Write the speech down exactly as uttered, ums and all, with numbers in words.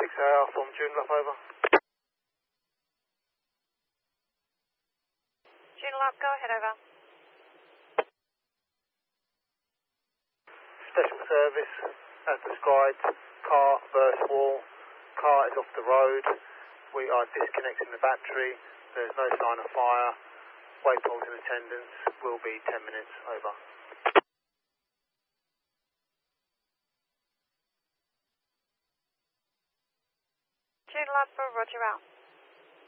six A R from Joondalup, over. Joondalup, go ahead, over. Special service, as described, car burst wall, car is off the road, we are disconnecting the battery, there's no sign of fire, waypoles in attendance, will be ten minutes, over. Joondalup, roger out.